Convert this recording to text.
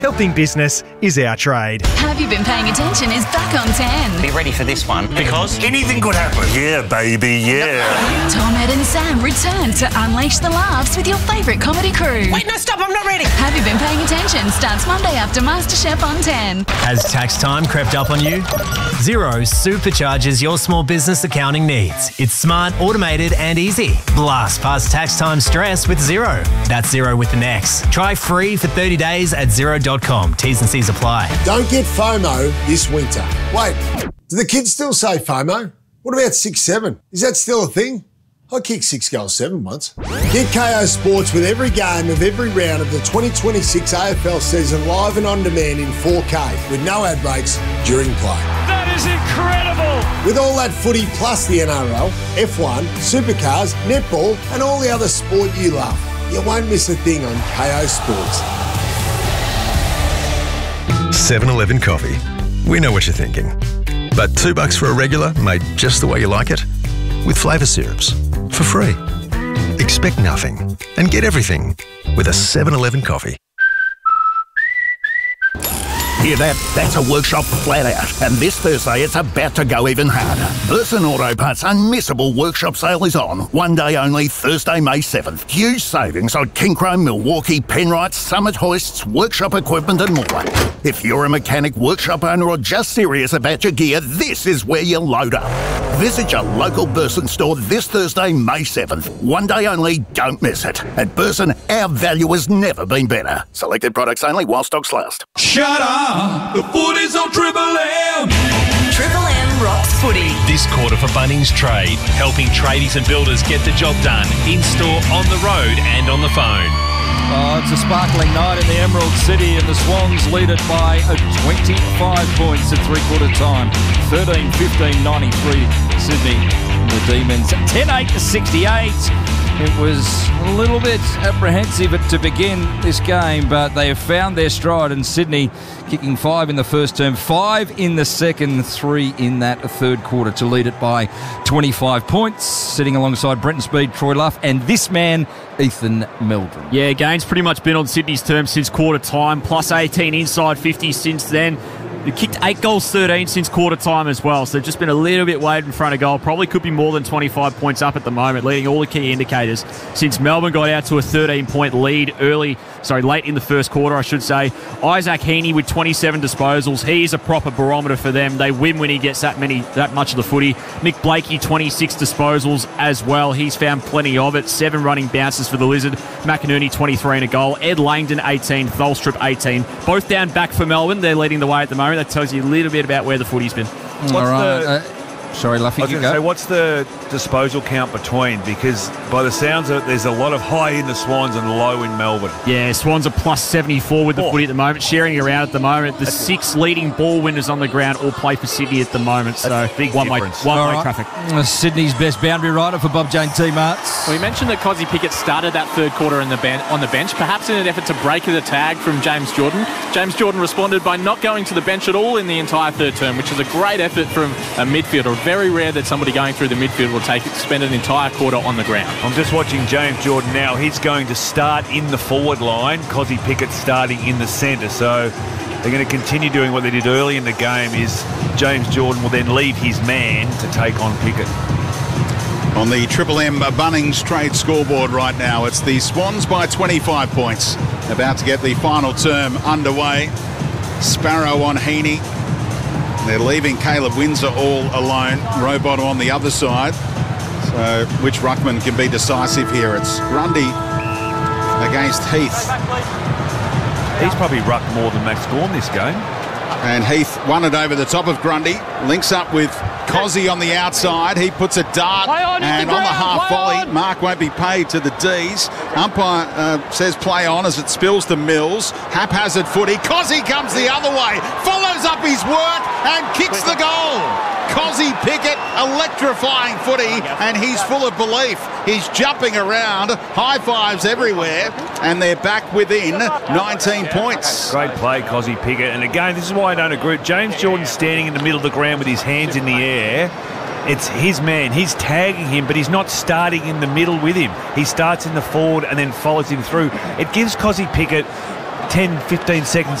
Helping business is our trade. Have You Been Paying Attention is back on 10. Be ready for this one. Because anything could happen. Yeah, baby, yeah. Tom, Ed and Sam return to unleash the laughs with your favourite comedy crew. Wait, no, stop, I'm not ready. Have You Been Paying Attention starts Monday after MasterChef on 10. Has tax time crept up on you? Xero supercharges your small business accounting needs. It's smart, automated and easy. Blast past tax time stress with Xero. That's Xero with an X. Try free for 30 days at Xero.com. T's and C's apply. Don't get FOMO this winter. Wait, do the kids still say FOMO? What about 6-7? Is that still a thing? I kicked 6 goals 7 once. Get KO Sports with every game of every round of the 2026 AFL season live and on demand in 4K with no ad breaks during play. That is incredible! With all that footy plus the NRL, F1, Supercars, netball and all the other sport you love, you won't miss a thing on KO Sports. 7-Eleven coffee. We know what you're thinking. But $2 for a regular made just the way you like it? With flavour syrups. For free. Expect nothing and get everything with a 7-Eleven coffee. Hear that? That's a workshop flat out. And this Thursday, it's about to go even harder. Burson Auto Parts' unmissable workshop sale is on. One day only, Thursday, May 7th. Huge savings on Kincrome, Milwaukee, Penrite, Summit hoists, workshop equipment and more. If you're a mechanic, workshop owner or just serious about your gear, this is where you load up. Visit your local Burson store this Thursday, May 7th. One day only, don't miss it. At Burson, our value has never been better. Selected products only while stocks last. Shut up! The footy's on Triple M! Triple M rocks footy. This quarter for Bunnings Trade, helping tradies and builders get the job done, in-store, on the road and on the phone. Oh, it's a sparkling night in the Emerald City and the Swans lead it by 25 points at three-quarter time. 13-15, 93 Sydney. The Demons 10-8 to 68. It was a little bit apprehensive to begin this game, but they have found their stride, and Sydney kicking 5 in the first term, 5 in the second, 3 in that third quarter to lead it by 25 points, sitting alongside Brenton Speed, Troy Luff, and this man, Ethan Meldrum. Yeah, game's pretty much been on Sydney's terms since quarter time, plus 18 inside 50 since then. They've kicked 8 goals 13 since quarter time as well, so they've just been a little bit weighted in front of goal. Probably could be more than 25 points up at the moment, leading all the key indicators since Melbourne got out to a 13-point lead late in the first quarter, I should say. Isaac Heaney with 27 disposals. He's a proper barometer for them. They win when he gets that much of the footy. Nick Blakey, 26 disposals as well. He's found plenty of it. 7 running bounces for the Lizard. McInerney, 23 and a goal. Ed Langdon, 18. Tholstrup, 18. Both down back for Melbourne. They're leading the way at the moment. That tells you a little bit about where the footy's been. Sorry, Luffy, I was going to say, what's the disposal count between? Because by the sounds of it, there's a lot of high in the Swans and low in Melbourne. Yeah, Swans are plus 74 with the footy at the moment, sharing around at the moment. The 6 leading ball winners on the ground all play for Sydney at the moment. So big one-way difference. traffic. Sydney's best boundary rider for Bob Jane T. Marts. Well, you mentioned that Cozzy Pickett started that third quarter on the bench, perhaps in an effort to break the tag from James Jordan. James Jordan responded by not going to the bench at all in the entire third term, which is a great effort from a midfielder. Very rare that somebody going through the midfield will spend an entire quarter on the ground. I'm just watching James Jordan now. He's going to start in the forward line. Cozzy Pickett starting in the centre. So they're going to continue doing what they did early in the game. Is James Jordan will then leave his man to take on Pickett. On the Triple M Bunnings Trade scoreboard right now, it's the Swans by 25 points. About to get the final term underway. Sparrow on Heaney. They're leaving Caleb Windsor all alone. Rowbottom on the other side. So which ruckman can be decisive here? It's Grundy against Heath. He's probably rucked more than Max Gawn this game. And Heath won it over the top of Grundy. Links up with Cozzy on the outside. He puts a dart and on the half volley. Mark won't be paid to the D's. Umpire says play on as it spills to Mills. Haphazard footy. Cozzy comes the other way. Follows up his work and kicks the goal. Cozzy Pickett, electrifying footy, and he's full of belief. He's jumping around, high fives everywhere, and they're back within 19 points. Great play, Cozzy Pickett. And again, this is why I don't agree. James Jordan standing in the middle of the ground with his hands in the air. It's his man. He's tagging him, but he's not starting in the middle with him. He starts in the forward and then follows him through. It gives Cozzy Pickett 10, 15 seconds